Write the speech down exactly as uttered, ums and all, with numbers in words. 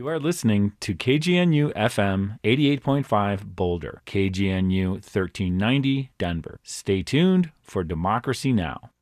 You are listening to K G N U F M eighty-eight point five Boulder, K G N U thirteen ninety Denver. Stay tuned for Democracy Now!